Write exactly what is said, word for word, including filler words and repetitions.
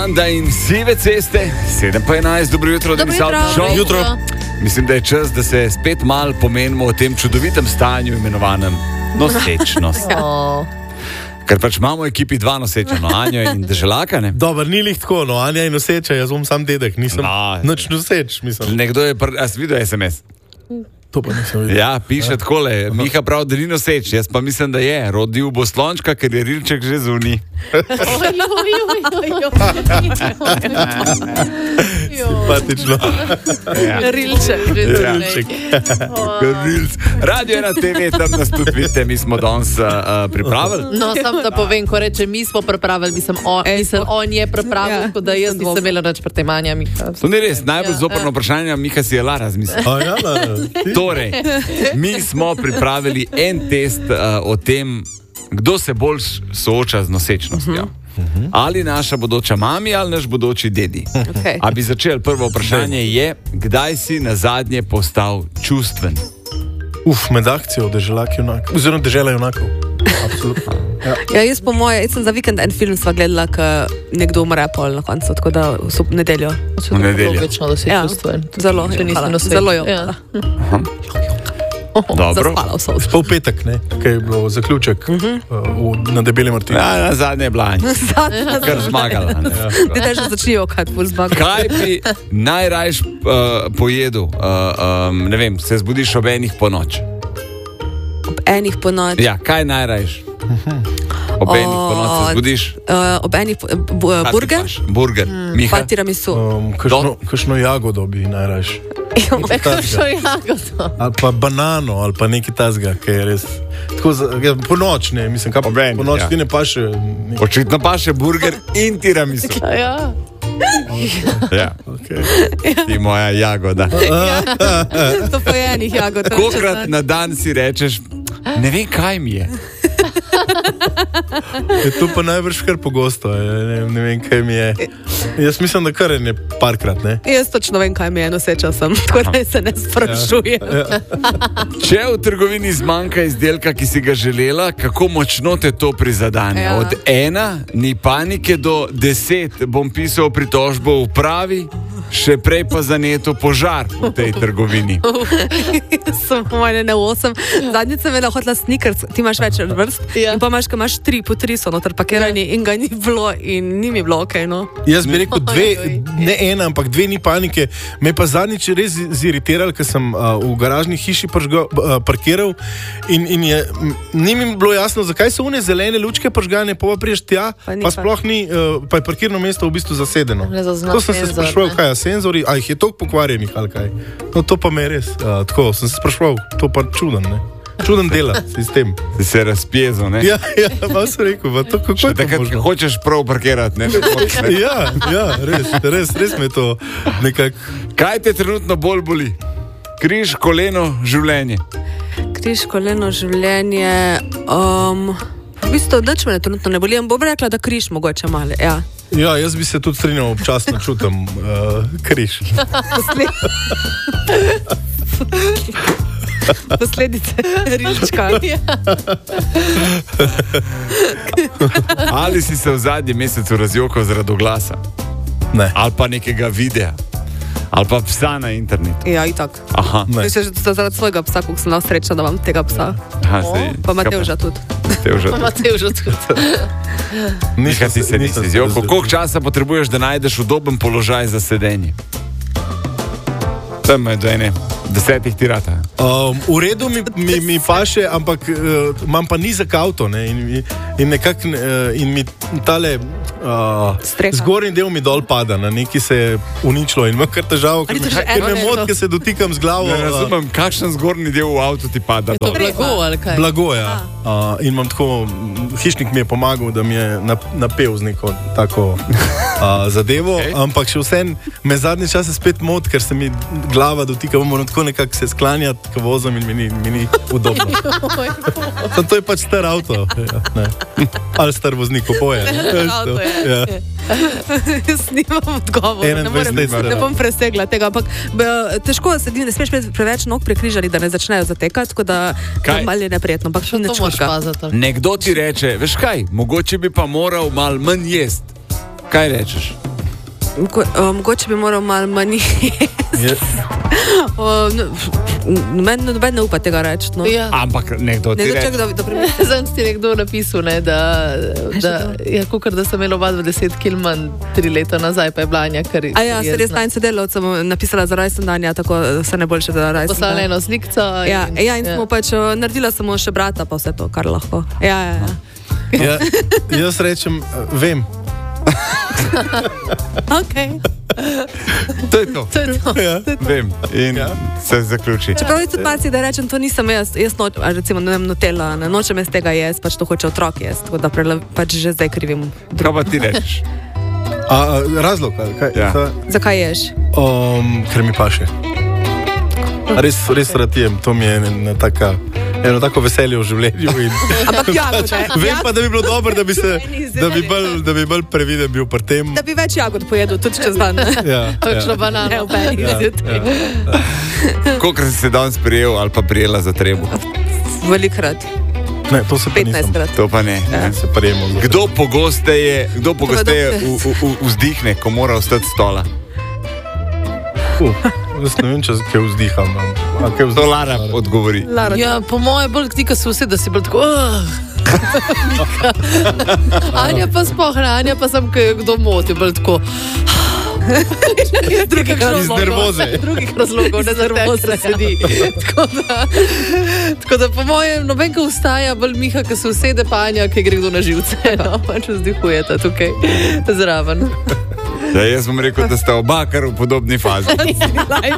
Vanda in Sive ceste, sedem pa enajst, dobro jutro, Dobro jutro. Dobro jutro. Mislim, da je čas, da se spet malo pomenimo o tem čudovitem stanju imenovanem nosečnost. Oh. Ker pač imamo v ekipi dva noseča, no Anjo in Deželaka, ne? Dobar, ni lih tako, no Anja je noseča, jaz bom sam dedek, nisem No, nič noseč, mislim. Nekdo je, pr... a si videl es em es? To pa nisem videl. Ja, piše takole, Miha pravi, da ni noseč, jaz pa mislim, da je. Rodil bo slončka, ker je rilček že zunaj. Simpatično. Rilček, Rilček. Radio ena te ve, tam nas tudi vidite, mi smo danes uh, pripravili. No, sam da povem, ko reče, mi smo pripravili, mislim, on, mislim, on je pripravil, tako da jaz nisem imela nič proti Manja, Miha. To ni res, najbolj zoprno vprašanje, Miha si je la razmislil. A ja, da, Torej, mi smo pripravili en test uh, o tem, kdo se bolj sooča z nosečnostjo. Uh-huh. Ali naša bodoča mami ali naš bodoči dedi. Okay. A bi začel, prvo vprašanje je, kdaj si nazadnje postal čustven? Uf, med akcijo Deželak junak, oziroma Dežela junakov. Absolutno. Ja. Ja, jaz po moje, jaz sem za vikend en film sva gledala, ko nekdo umre pol na koncu, tako da v nedeljo. V nedeljo. Logično, da si Ja, čustven. zelo, Če nisi hvala, noseč. zelo jo. Ja. Dobro. Zaspala v sobi. Pol petek, ne, kaj je bilo zaključek uh-huh. uh, na Debeli Martini. Ja, na zadnje je bila Anja, kar zmagala. Ne? Ti da že začnijo kaj bolj zbagati. Kaj bi najrajš uh, pojedel? Uh, um, ne vem, se zbudiš ob enih po noč. Ob enih po noč. Ja, kaj najrajš? Ob O, enih po noč se zbudiš? Uh, ob enih po, bu, uh, burger, Burger. Miha? pa tiramisu. Um, kakšno, kakšno jagodo bi najraš. Kakšno jagodo. Ali pa banano, ali pa nekaj tazga, ki je res. Tako za, ja, po noč, ne, mislim, kaj Ob enih, po noč ja. ti ne paše. Ne, Očitno pa še burger in tiramisu. Ja. Ja, okay. ti moja jagoda. To po enih jagod. Kolikrat na dan si rečeš, ne vem, kaj mi je. Je to pa najbrž kar pogosto, ne, ne vem, kaj mi je. Jaz mislim, da kar je ne parkrat, ne. Jaz točno vem, kaj mi je, noseča sem, tako da se ne sprašujem. Ja. Če v trgovini zmanjka izdelka, ki si ga želela, kako močno te to prizadene? Ja. Od ena, ni panike, do deset bom pisal pritožbo v pravi, še prej pa zaneto požar v tej trgovini. Sem moje ne osem. Zadnjič sem imela hotela sneakers, ti imaš več vrst. Ja. In pa imaš, ko imaš tri, po tri so noter pakirani in ga ni bilo in ni mi bilo okej, okay, no. Jaz bi rekel dve, Oj, oj. ne ena, ampak dve ni panike. Me je pa zadnjič res ziritiral, ker sem uh, v garažni hiši pržga, uh, parkiral in, in je, m, ni mi bilo jasno, zakaj so une zelene lučke pržgane, pa priješ tja, Pa pa, ni pa pa. sploh ni, uh, pa je parkirno mesto v bistvu zasedeno. Ne zazna To sem se senzor, spraševal, ne. kaj je senzori, a jih je toliko pokvarjenih ali kaj. No to pa me je res, uh, tako sem se spraševal, to pa čuden, ne. Čuden dela sistem. Si se razpjezel, ne? Ja, ja, pa sem rekel, pa to kako Še je to takrat, ko možno? hočeš prav parkirati, ne? ne? Ja, ja, res, res, res me to nekako. Kaj te trenutno bolj boli? Križ, koleno, življenje. Križ, koleno, življenje. Um, v bistvu, nič me trenutno ne boli. Bom rekla, da križ mogoče malo, ja. Ja, jaz bi se tudi strinjal, občasno čutim uh, križ. Posledice rilčka. Ali si se v zadnjem mesecu razjokal zaradi oglasa? Ne. Ali pa nekega videa? Ali pa psa na internetu? Ja, itak. Aha. Ne. Mislim, da zaradi svojega psa, kako sem srečna, da imam tega psa. Aha, sej, Pa Matevža tudi. Matevža tudi. Matevža tudi. Miha, ti se nisi nisem zjokal. se Koliko časa potrebuješ, da najdeš udoben položaj za sedenje? Tam je do ene desetih tirata. Um, v redu mi, mi, mi paše, ampak uh, imam pa nizek avto, ne, in, in nekako uh, in mi tale uh, Streha. zgornji del mi dol pada, na neki se je uničilo in imam kar težavo, ker, Ali to me- že ker me eno moti, leto? ker se dotikam z glavo. Ne uh, razumem, kakšen zgornji del v avtu ti pada To dol. blago ali kaj? Blago, ja. Uh, in imam tako, hišnik mi je pomagal, da mi je nap, napel z neko tako uh, zadevo, Okej. okay. Ampak še vsem me zadnje čase spet moti, ker se mi glava dotika, moram tako nekako se sklanjati, ko vozim in mi ni, mi ni udobno. Sam to je pač star avto, ja, ne. Ali star voznik, oboje. ne. Avto je. Ja. Jaz nimam odgovora, ne, enaindvajset morem, let star. ne bom presegla tega, ampak b, težko se ne smeš imeti preveč nog prekrižali, da ne začnejo zatekati, tako da Kaj? malo je neprijetno, ampak Še ni to nič moraš hudega. paziti. Nekdo ti reče, veš kaj, mogoče bi pa moral malo manj jesti. Kaj rečeš? Mogo, o, mogoče bi moral malo manj. Noben no, ne upa tega reči. No. Ja. Ampak nekdo Ne, ti da čak, reče. da, da primer... Zdaj ti je nekdo napisal, ne, da, da, ja, kukor, da sem imela oba deset kil manj tri leta nazaj, pa je bila Anja, ker A ja, se res najn sodelavcem napisala za rojsten dan, ja, tako da se ne boljše za rojsten poslala dan. eno slikco. Ja, ja, in smo pač o, naredila samo še brata, pa vse to, kar lahko. Ja, ja, ja. Ja, jaz rečem, vem. Okay. To je to. To je to. Ja. Vem. In Ja. se zaključi. Čeprav je situacija, da rečem, to nisem jaz, jaz noč, a recimo, ne vem, Nutella, ne nočem jaz tega jaz, pač to hoče otrok jaz, tako da prela, pač že zdaj krivim. Kaj pa ti rečeš? A, a, razlog, ali kaj? Ja. Ta, Zakaj ješ? um, ker mi paše. Res, res ratijem, to mi je ena taka, eno tako veselje v življenju. In, Ampak jagode. vem pa, da bi bilo dobro, da bi, se, Meni da bi zeleni. bolj, da bi bolj previden bil pri tem. Da bi več jagod pojedel, tudi čez dan. Ja, Kakšno ja. banano. Ne, v penih zjutraj. Koliko si se danes prijel ali pa prijela za trebuh? Velikrat, Ne, to se pa nisem. petnajstkrat. To pa ne. Ne, se prijemo. Kdo pogosteje, kdo pogosteje Dobro. v- v- v- vzdihne, ko mora vstati s stola? Uh, jaz ne vem, če kaj vzdiham. A, kaj To vzdiham? Lara odgovori. Lara, Ja, po moje bolj ti, ko se vse, da si bolj tako. Uh. Anja pa spoh, ne, Anja pa sem, ko je kdo moti, bolj tako. Iz drugih Iz nervoze. drugih razlogov, ne za nervoze sedi. Tako da, tako da po mojem, noben, ko vstaja, bolj Miha, ko se usede, pa Anja, ki gre kdo na živce. No, pač vzdihujeta tukaj zraven. Ja, jaz bom rekel, da sta oba kar v podobni fazi.